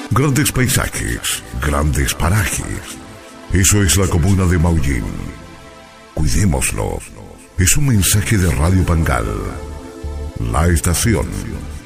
Grandes paisajes, grandes parajes. Eso es la comuna de Maullín. Cuidémoslo. Es un mensaje de Radio Pangal, la estación